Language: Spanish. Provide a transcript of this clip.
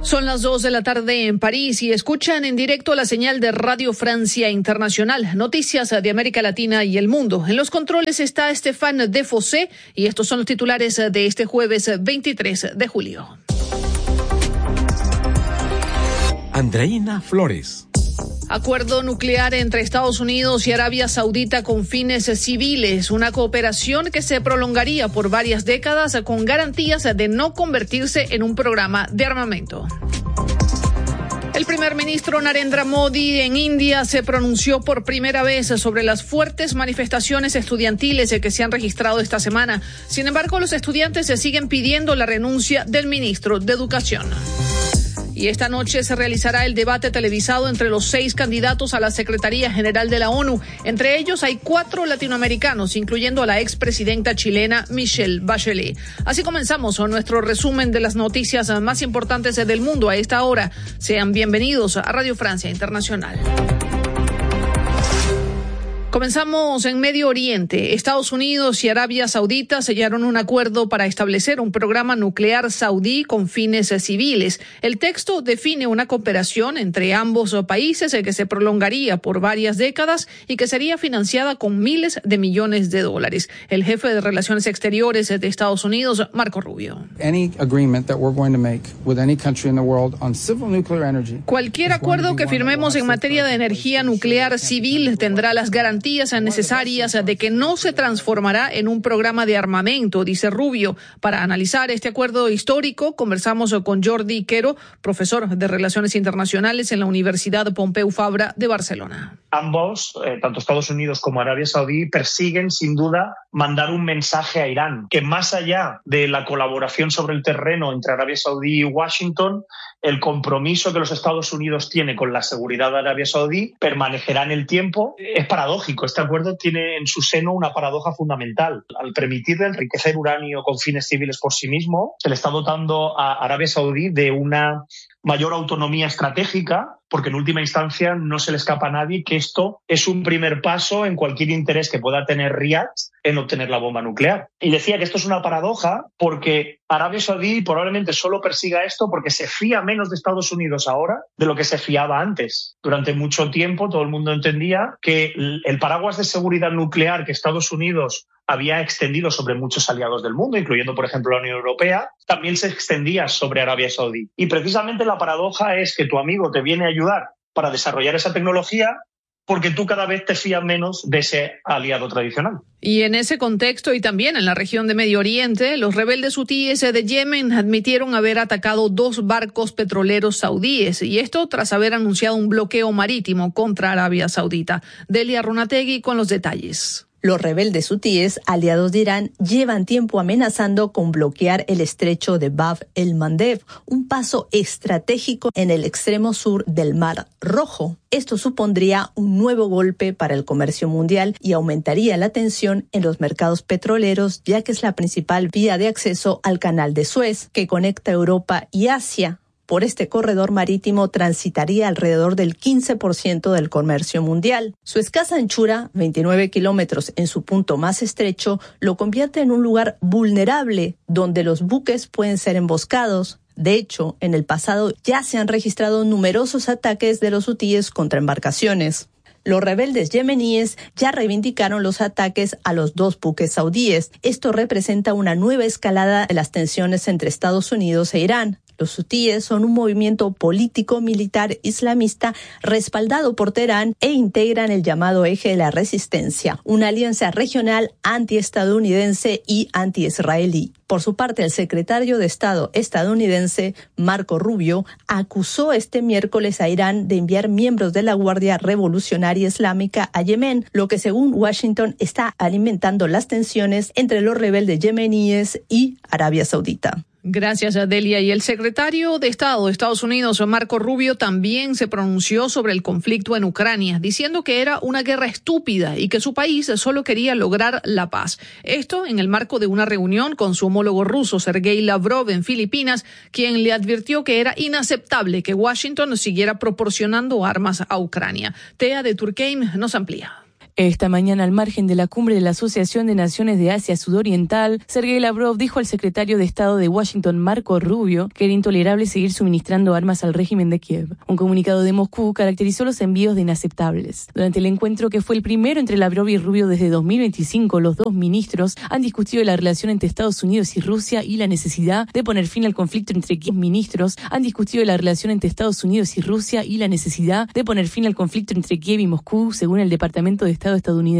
Son las 2 de la tarde en París y escuchan en directo la señal de Radio Francia Internacional. Noticias de América Latina y el mundo. En los controles está Stéphane Defossé y estos son los titulares de este jueves 23 de julio. Andreina Flores. Acuerdo nuclear entre Estados Unidos y Arabia Saudita con fines civiles, una cooperación que se prolongaría por varias décadas con garantías de no convertirse en un programa de armamento. El primer ministro Narendra Modi en India se pronunció por primera vez sobre las fuertes manifestaciones estudiantiles que se han registrado esta semana. Sin embargo, los estudiantes siguen pidiendo la renuncia del ministro de Educación. Y esta noche se realizará el debate televisado entre los 6 candidatos a la Secretaría General de la ONU. Entre ellos hay 4 latinoamericanos, incluyendo a la expresidenta chilena Michelle Bachelet. Así comenzamos nuestro resumen de las noticias más importantes del mundo a esta hora. Sean bienvenidos a Radio Francia Internacional. Comenzamos en Medio Oriente. Estados Unidos y Arabia Saudita sellaron un acuerdo para establecer un programa nuclear saudí con fines civiles. El texto define una cooperación entre ambos países que se prolongaría por varias décadas y que sería financiada con miles de millones de dólares. El jefe de Relaciones Exteriores de Estados Unidos, Marco Rubio. Cualquier acuerdo que firmemos en materia de energía nuclear civil tendrá las garantías necesarias de que no se transformará en un programa de armamento, dice Rubio. Para analizar este acuerdo histórico, conversamos con Jordi Quero, profesor de Relaciones Internacionales en la Universidad Pompeu Fabra de Barcelona. Ambos, tanto Estados Unidos como Arabia Saudí, persiguen sin duda mandar un mensaje a Irán, que más allá de la colaboración sobre el terreno entre Arabia Saudí y Washington, el compromiso que los Estados Unidos tiene con la seguridad de Arabia Saudí permanecerá en el tiempo. Es paradójico, este acuerdo tiene en su seno una paradoja fundamental. Al permitirle enriquecer uranio con fines civiles por sí mismo, se le está dotando a Arabia Saudí de una mayor autonomía estratégica, porque en última instancia no se le escapa a nadie que esto es un primer paso en cualquier interés que pueda tener Riad en obtener la bomba nuclear. Y decía que esto es una paradoja porque Arabia Saudí probablemente solo persiga esto porque se fía menos de Estados Unidos ahora de lo que se fiaba antes. Durante mucho tiempo todo el mundo entendía que el paraguas de seguridad nuclear que Estados Unidos había extendido sobre muchos aliados del mundo, incluyendo, por ejemplo, la Unión Europea, también se extendía sobre Arabia Saudí. Y precisamente la paradoja es que tu amigo te viene a ayudar para desarrollar esa tecnología porque tú cada vez te fías menos de ese aliado tradicional. Y en ese contexto y también en la región de Medio Oriente, los rebeldes hutíes de Yemen admitieron haber atacado 2 barcos petroleros saudíes, y esto tras haber anunciado un bloqueo marítimo contra Arabia Saudita. Delia Runategui con los detalles. Los rebeldes hutíes, aliados de Irán, llevan tiempo amenazando con bloquear el estrecho de Bab el-Mandeb, un paso estratégico en el extremo sur del Mar Rojo. Esto supondría un nuevo golpe para el comercio mundial y aumentaría la tensión en los mercados petroleros, ya que es la principal vía de acceso al Canal de Suez, que conecta Europa y Asia. Por este corredor marítimo transitaría alrededor del 15% del comercio mundial. Su escasa anchura, 29 kilómetros en su punto más estrecho, lo convierte en un lugar vulnerable donde los buques pueden ser emboscados. De hecho, en el pasado ya se han registrado numerosos ataques de los hutíes contra embarcaciones. Los rebeldes yemeníes ya reivindicaron los ataques a los 2 buques saudíes. Esto representa una nueva escalada de las tensiones entre Estados Unidos e Irán. Los hutíes son un movimiento político-militar islamista respaldado por Teherán e integran el llamado Eje de la Resistencia, una alianza regional antiestadounidense y anti-israelí. Por su parte, el secretario de Estado estadounidense, Marco Rubio, acusó este miércoles a Irán de enviar miembros de la Guardia Revolucionaria Islámica a Yemen, lo que según Washington está alimentando las tensiones entre los rebeldes yemeníes y Arabia Saudita. Gracias, Adelia. Y el secretario de Estado de Estados Unidos, Marco Rubio, también se pronunció sobre el conflicto en Ucrania, diciendo que era una guerra estúpida y que su país solo quería lograr la paz. Esto en el marco de una reunión con su homólogo ruso, Sergei Lavrov, en Filipinas, quien le advirtió que era inaceptable que Washington siguiera proporcionando armas a Ucrania. Tea de Turqueim nos amplía. Esta mañana, al margen de la cumbre de la Asociación de Naciones de Asia Sudoriental, Sergei Lavrov dijo al secretario de Estado de Washington, Marco Rubio, que era intolerable seguir suministrando armas al régimen de Kiev. Un comunicado de Moscú caracterizó los envíos de inaceptables. Durante el encuentro, que fue el primero entre Lavrov y Rubio desde 2025, los dos ministros han discutido la relación entre Estados Unidos y Rusia y la necesidad de poner fin al conflicto entre Kiev. Según el Departamento de Estado estadounidense.